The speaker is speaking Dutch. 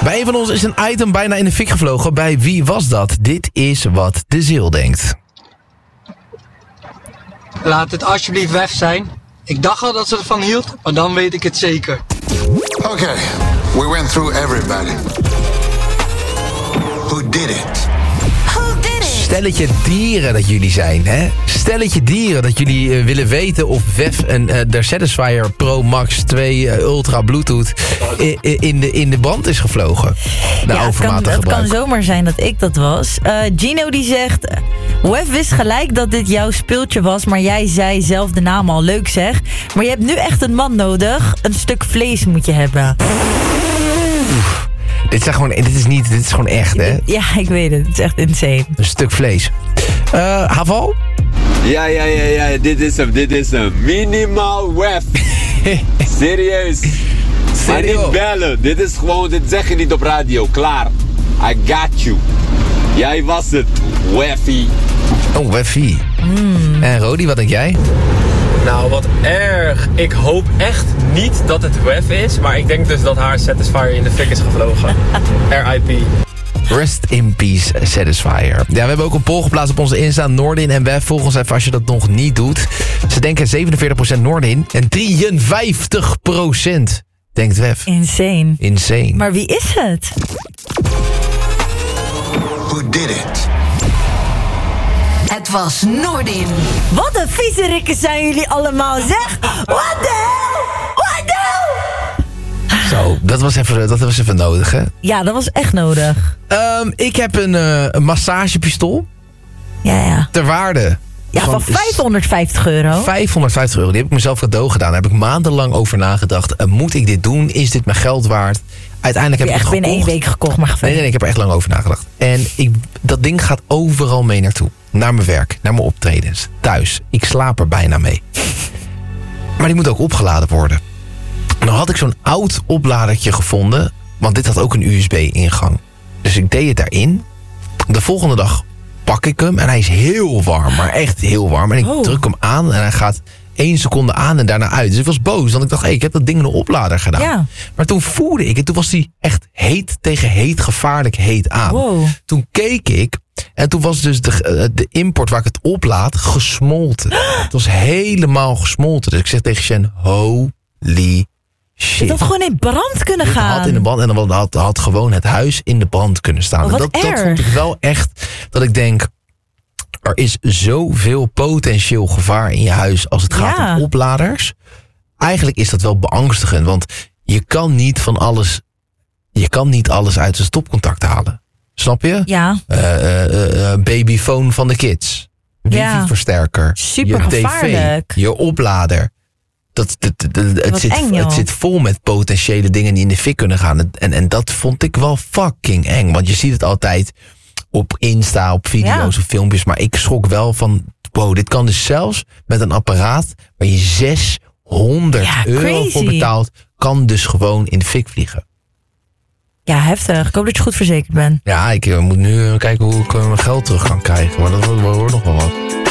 Bij een van ons is een item bijna in de fik gevlogen. Bij wie was dat? Dit is wat de ziel denkt. Laat het alsjeblieft WEF zijn. Ik dacht al dat ze ervan hield, maar dan weet ik het zeker. Okay, we went through everybody. Who did it? Stelletje dieren dat jullie zijn, hè? Stelletje dieren dat jullie willen weten of WEF de Satisfyer Pro Max 2 Ultra Bluetooth in de band is gevlogen. Het kan zomaar zijn dat ik dat was. Gino die zegt... WEF wist gelijk dat dit jouw speeltje was, maar jij zei zelf de naam al. Leuk zeg. Maar je hebt nu echt een man nodig. Een stuk vlees moet je hebben. Dit is gewoon echt, hè? Ja, ik weet het. Het is echt insane. Een stuk vlees. Haval? Ja, dit is hem. Minimaal WEF. Serieus. Maar niet bellen. Dit zeg je niet op radio. Klaar. I got you. Jij was het. Weffie. Oh, Weffie. En Rodi, wat denk jij? Nou, wat erg. Ik hoop echt niet dat het WEF is, maar ik denk dus dat haar Satisfyer in de fik is gevlogen. RIP. Rest in peace, Satisfyer. Ja, we hebben ook een poll geplaatst op onze Insta, Noordin en WEF. Volg ons even als je dat nog niet doet. Ze denken 47% Noordin en 53% denkt WEF. Insane. Maar wie is het? Who did it? Het was Noordin. Wat een viezerikken zijn jullie allemaal, zeg! What the hell? What the hell? Zo, dat was even nodig, hè? Ja, dat was echt nodig. Ik heb een massagepistool. Ja. Ter waarde. Ja, van €550. €550. Die heb ik mezelf cadeau gedaan. Daar heb ik maandenlang over nagedacht. Moet ik dit doen? Is dit mijn geld waard? Uiteindelijk heb ik het binnen 1 week gekocht, maar Nee, ik heb er echt lang over nagedacht. En dat ding gaat overal mee naartoe. Naar mijn werk, naar mijn optredens, thuis. Ik slaap er bijna mee. Maar die moet ook opgeladen worden. En dan had ik zo'n oud opladertje gevonden. Want dit had ook een USB-ingang. Dus ik deed het daarin. De volgende dag pak ik hem en hij is heel warm. Maar echt heel warm. En ik druk hem aan en hij gaat 1 seconde aan en daarna uit. Dus ik was boos, want ik dacht, ik heb dat ding in een oplader gedaan. Ja. Maar toen voelde ik het, toen was hij echt heet tegen heet, gevaarlijk heet aan. Wow. Toen keek ik en toen was dus de import waar ik het oplaad gesmolten. Het was helemaal gesmolten. Dus ik zeg tegen Shen, holy shit. Het had gewoon in brand kunnen gaan. Het had in de brand en dan had gewoon het huis in de brand kunnen staan. Oh, en dat vond ik wel echt, dat ik denk, er is zoveel potentieel gevaar in je huis als het gaat om opladers. Eigenlijk is dat wel beangstigend, want je kan niet alles uit zijn stopcontact halen. Snap je? Ja. Babyfoon van de kids. Wifi-versterker. Super je gevaarlijk. tv. Je oplader. Het zit vol met potentiële dingen die in de fik kunnen gaan. En dat vond ik wel fucking eng. Want je ziet het altijd op Insta, op video's of filmpjes. Maar ik schrok wel van, wow, dit kan dus zelfs met een apparaat waar je €600 voor betaalt, kan dus gewoon in de fik vliegen. Ja, heftig. Ik hoop dat je goed verzekerd bent. Ja, ik moet nu kijken hoe ik mijn geld terug kan krijgen. Maar dat wordt nog wel wat.